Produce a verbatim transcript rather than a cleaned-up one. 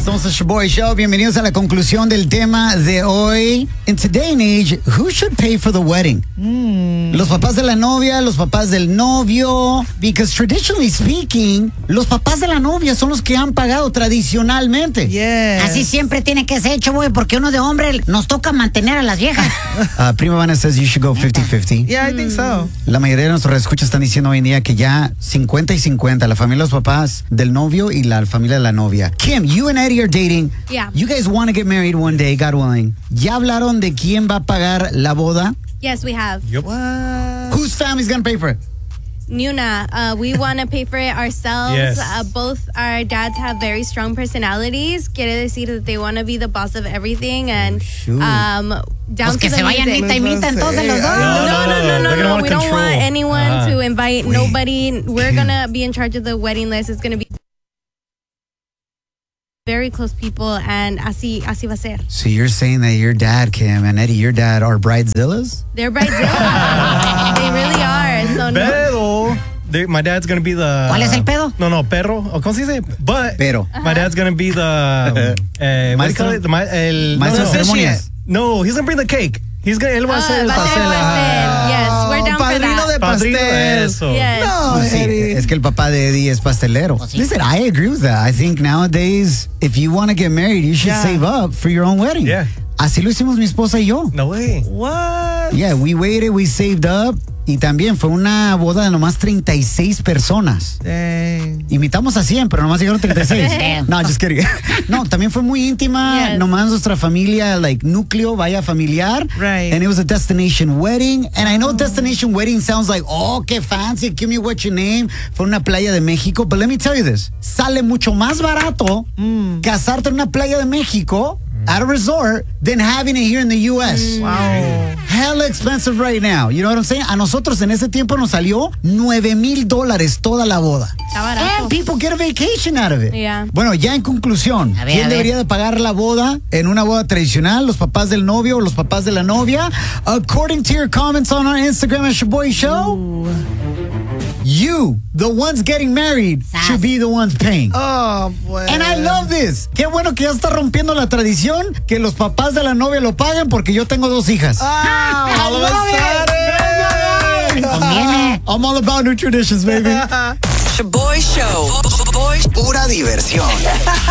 Somos el Shaboy Show. Bienvenidos a la conclusión del tema de hoy. In today and age, who should pay for the wedding? Mm. Los papás de la novia, los papás del novio. Because traditionally speaking, los papás de la novia son los que han pagado tradicionalmente. Yes. Así siempre tiene que ser, güey, porque uno de hombre nos toca mantener a las viejas. Uh, Prima Vanna says you should go fifty-fifty. Yeah, I think so. La mayoría de nuestros escuchas están diciendo hoy en día que ya cincuenta y cincuenta, la familia de los papás del novio y la familia de la novia. Kim, you and Eddie are dating. Yeah. You guys want to get married one day, God willing. ¿Ya hablaron de quién va a pagar la boda? Yes, we have. Yep. What? Whose family's going to pay for it? Nuna, uh, we want to pay for it ourselves. Yes. Uh, both our dads have very strong personalities. Quiere decir that they want to be the boss of everything and shoot. um, down Pues to que the se vayan music. mitad y mitad entonces los dos. No, no, no, no, no, They're gonna no. wanna We don't control. want anyone Uh-huh. to invite Wait. nobody. We're Kim. gonna be in charge of the wedding list. It's gonna be very close people, and así, así va a ser. So you're saying that your dad, Kim, and Eddie, your dad are bridezillas? They're bridezillas. They really are. So no. Pero, they- my dad's gonna be the. ¿Cuál es el pedo? No, no, perro. ¿O ¿Cómo se dice? But. Pero. My dad's gonna be the. eh, what do you call Maestro- it? The ma- el, Maestro no, de no. ceremonias. No, he's gonna bring the cake. He's gonna. Él va a Ah, hacer el va a ser el pastel. pastel. Yes, we're down for Padrino that. de pastel. pastel. Eso. Yes. No, Pues sí, Eddie. es que el papá de Eddie es pastelero. Pues sí. Listen, I agree with that. I think nowadays, if you want to get married, you should Yeah. save up for your own wedding. Yeah. Así lo hicimos mi esposa y yo. No way. What? Yeah, we waited, we saved up. Y también fue una boda de nomás treinta y seis personas. Dang. Invitamos a cien, pero nomás llegaron treinta y seis. Damn. No, just kidding. No, también fue muy íntima. Yes. Nomás nuestra familia, like, núcleo, vaya familiar. Right. And it was a destination wedding. And I know destination wedding sounds like, oh, qué fancy, give me what your name. Fue una playa de México. But let me tell you this. Sale mucho más barato casarte en una playa de México at a resort than having it here in the U S. Wow. Hella expensive right now. You know what I'm saying? A nosotros en ese tiempo nos salió nueve mil dólares toda la boda. Está barato. And people get a vacation out of it. Yeah. Bueno, ya en conclusión, A ver, ¿quién a ver. debería de pagar la boda en una boda tradicional? ¿Los papás del novio o los papás de la novia? According to your comments on our Instagram at Shaboy Show, you, the ones getting married, Sas. should be the ones paying. Oh, pues. And I love this. Qué bueno que ya está rompiendo la tradición que los papás de la novia lo paguen porque yo tengo dos hijas. Ah, I all of a love it. sudden. Conviene. I'm all about new traditions, baby. Shaboy Show. Pura diversión.